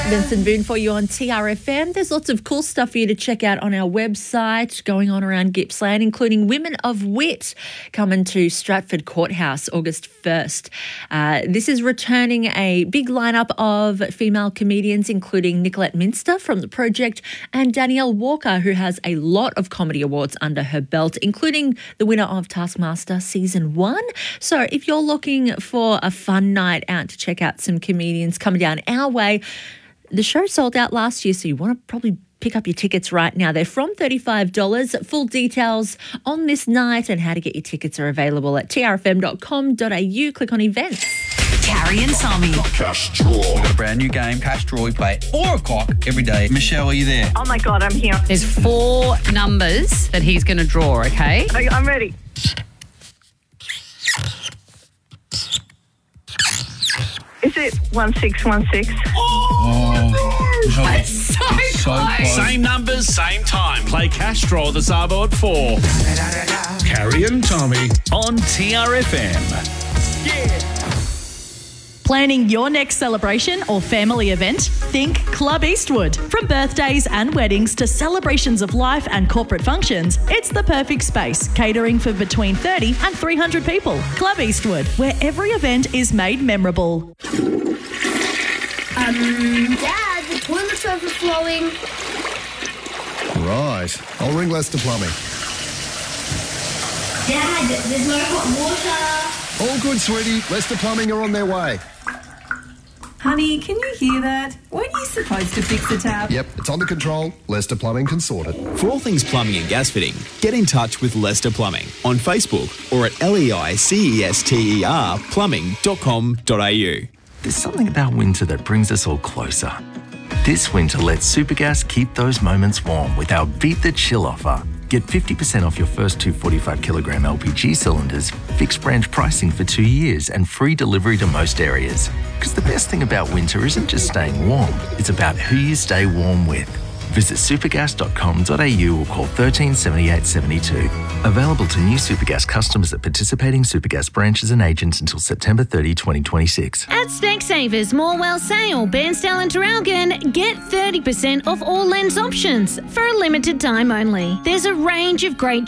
Vincent Boone for you on TRFM. There's lots of cool stuff for you to check out on our website going on around Gippsland, including Women of Wit coming to Stratford Courthouse August 1st. This is returning a big lineup of female comedians, including Nicolette Minster from The Project and Danielle Walker, who has a lot of comedy awards under her belt, including the winner of Taskmaster Season 1. So if you're looking for a fun night out to check out some comedians coming down our way, the show sold out last year, so you want to probably pick up your tickets right now. They're from $35. Full details on this night and how to get your tickets are available at trfm.com.au. Click on events. Carrie and Tommy. Cash Draw. We've got a brand new game, Cash Draw. We play at 4 o'clock every day. Michelle, are you there? Oh my God, I'm here. There's 4 numbers that he's going to draw, okay? I'm ready. Is it 1616? That's so close. Same numbers, same time. Play Cash Draw this Arvo at 4. Carrie and Tommy on TRFM. Planning your next celebration or family event? Think Club Eastwood. From birthdays and weddings to celebrations of life and corporate functions, it's the perfect space, catering for between 30 and 300 people. Club Eastwood, where every event is made memorable. Dad, the toilet's overflowing. Right. I'll ring Lester Plumbing. Dad, there's no hot water. All good, sweetie. Lester Plumbing are on their way. Honey, can you hear that? Weren't you supposed to fix the tap? Yep, it's under control. Lester Plumbing can sort it. For all things plumbing and gas fitting, get in touch with Lester Plumbing on Facebook or at leicester plumbing.com.au. There's something about winter that brings us all closer. This winter, let Supergas keep those moments warm with our Beat the Chill offer. Get 50% off your first 2 45-kilogram LPG cylinders, fixed branch pricing for 2 years, and free delivery to most areas. Because the best thing about winter isn't just staying warm, it's about who you stay warm with. Visit supergas.com.au or call 13 78 72. Available to new Supergas customers at participating Supergas branches and agents until September 30, 2026. At Specsavers Morwell Sale, Bairnsdale and Traralgon, get 30% off all lens options for a limited time only. There's a range of great